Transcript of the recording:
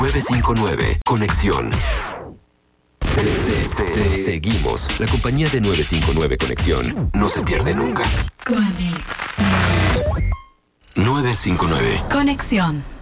959 Conexión. Seguimos. La compañía de 959 Conexión no se pierde nunca. Conexión. 959 Conexión.